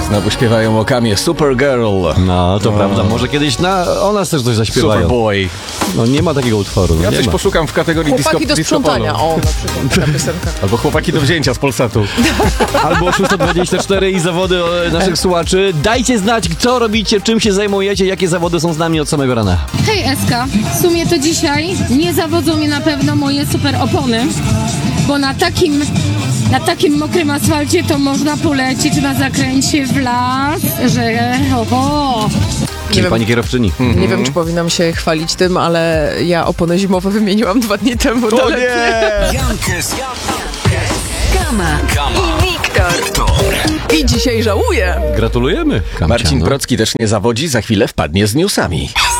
Znowu śpiewają o Kamie Supergirl. No, to prawda. Może kiedyś o nas też coś zaśpiewają. Superboy. No nie ma takiego utworu. Ja nie coś ma. poszukam w kategorii Chłopaki do disco sprzątania. polo. O, na przykład taka piosenka. Albo chłopaki do wzięcia z Polsatu. Albo 624 i zawody naszych słuchaczy. Dajcie znać, co robicie, czym się zajmujecie, jakie zawody są z nami od samego rana. Hej Eska, w sumie to dzisiaj nie zawodzą mnie na pewno moje super opony, bo na takim mokrym asfalcie to można polecieć na zakręcie w las, że oho. Czyli wiem. pani kierowczyni. Nie wiem, czy powinnam się chwalić tym, ale ja opony zimowe wymieniłam 2 dni temu. O nie! Kama i Wiktor. I dzisiaj żałuję. Gratulujemy. Kamcia, Marcin no. Procki też nie zawodzi, za chwilę wpadnie z newsami.